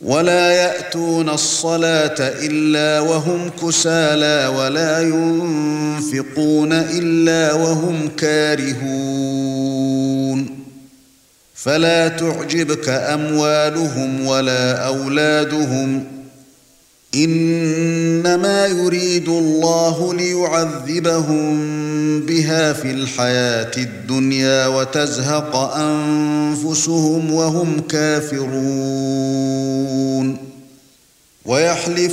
ولا يأتون الصلاة إلا وهم كسالى ولا ينفقون إلا وهم كارهون فلا تعجبك أموالهم ولا أولادهم إنما يريد الله ليعذبهم بها في الحياة الدنيا وتزهق أنفسهم وهم كافرون ويحلف